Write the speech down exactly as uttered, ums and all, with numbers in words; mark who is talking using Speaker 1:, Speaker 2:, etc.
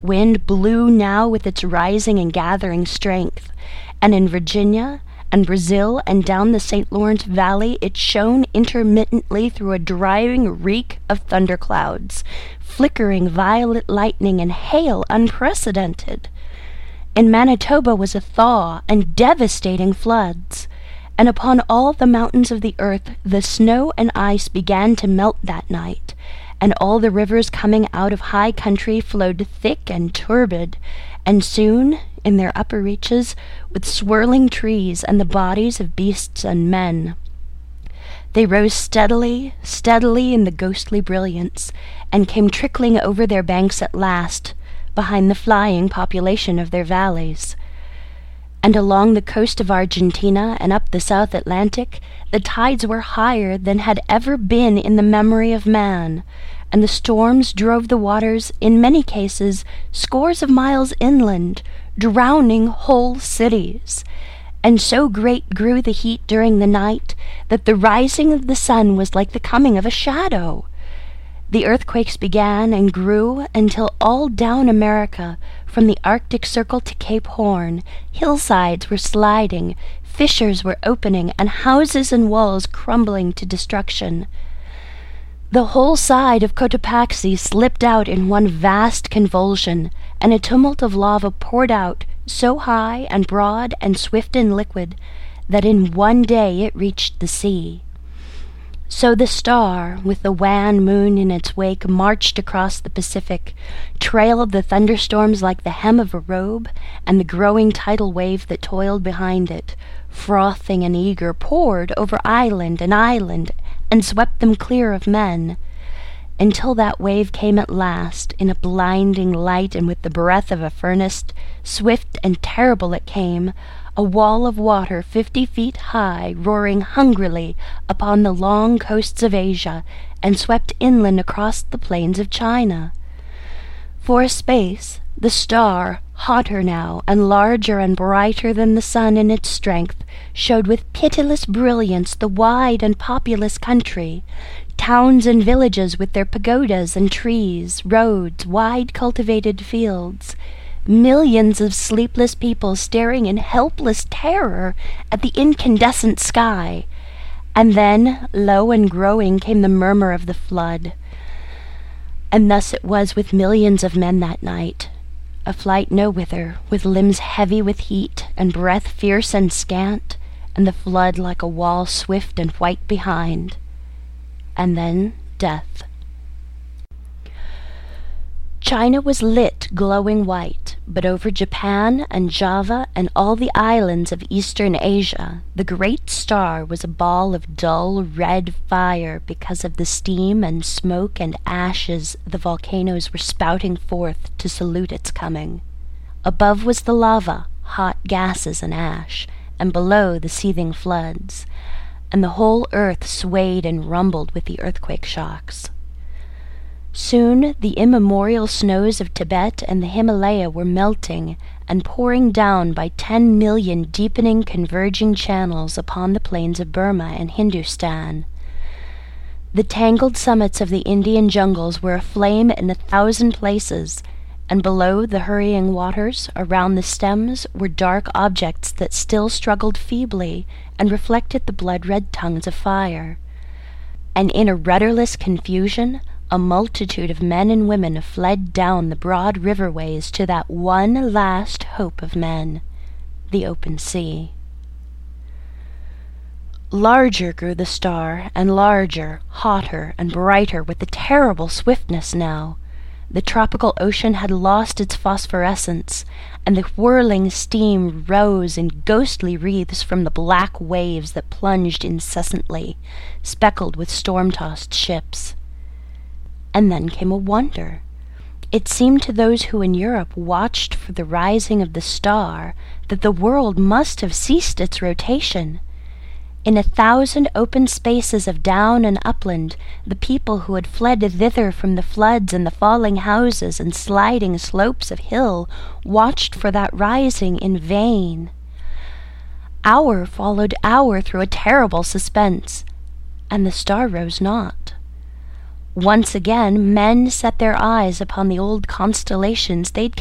Speaker 1: Wind blew now with its rising and gathering strength, and in Virginia and Brazil and down the Saint Lawrence Valley it shone intermittently through a driving reek of thunderclouds, flickering violet lightning and hail unprecedented. In Manitoba was a thaw and devastating floods, and upon all the mountains of the earth the snow and ice began to melt that night, and all the rivers coming out of high country flowed thick and turbid, and soon, in their upper reaches, with swirling trees and the bodies of beasts and men. They rose steadily, steadily in the ghostly brilliance, and came trickling over their banks at last, behind the flying population of their valleys. And along the coast of Argentina and up the South Atlantic, the tides were higher than had ever been in the memory of man, and the storms drove the waters, in many cases, scores of miles inland, drowning whole cities. And so great grew the heat during the night that the rising of the sun was like the coming of a shadow. The earthquakes began and grew until all down America, from the Arctic Circle to Cape Horn, hillsides were sliding, fissures were opening, and houses and walls crumbling to destruction. The whole side of Cotopaxi slipped out in one vast convulsion, and a tumult of lava poured out, so high and broad and swift and liquid, that in one day it reached the sea. So the Star, with the wan moon in its wake, marched across the Pacific, trailed the thunderstorms like the hem of a robe, and the growing tidal wave that toiled behind it, frothing and eager, poured over island and island, and swept them clear of men, until that wave came at last, in a blinding light and with the breath of a furnace, swift and terrible it came, a wall of water fifty feet high, roaring hungrily upon the long coasts of Asia, and swept inland across the plains of China. For a space, the Star, hotter now, and larger and brighter than the sun in its strength, showed with pitiless brilliance the wide and populous country, towns and villages with their pagodas and trees, roads, wide cultivated fields, millions of sleepless people staring in helpless terror at the incandescent sky. And then, low and growing, came the murmur of the flood. And thus it was with millions of men that night, a flight no whither, with limbs heavy with heat, and breath fierce and scant, and the flood like a wall swift and white behind. And then death. China was lit glowing white, but over Japan and Java and all the islands of eastern Asia, the great star was a ball of dull red fire because of the steam and smoke and ashes the volcanoes were spouting forth to salute its coming. Above was the lava, hot gases and ash, and below the seething floods, and the whole earth swayed and rumbled with the earthquake shocks. Soon the immemorial snows of Tibet and the Himalaya were melting and pouring down by ten million deepening converging channels upon the plains of Burma and Hindustan. The tangled summits of the Indian jungles were aflame in a thousand places, and below the hurrying waters, around the stems, were dark objects that still struggled feebly and reflected the blood-red tongues of fire. And in a rudderless confusion, a multitude of men and women fled down the broad riverways to that one last hope of men, the open sea. Larger grew the star, and larger, hotter, and brighter with a terrible swiftness now. The tropical ocean had lost its phosphorescence, and the whirling steam rose in ghostly wreaths from the black waves that plunged incessantly, speckled with storm-tossed ships. And then came a wonder. It seemed to those who in Europe watched for the rising of the star that the world must have ceased its rotation. In a thousand open spaces of down and upland, the people who had fled thither from the floods and the falling houses and sliding slopes of hill watched for that rising in vain. Hour followed hour through a terrible suspense, and the star rose not. Once again men set their eyes upon the old constellations they'd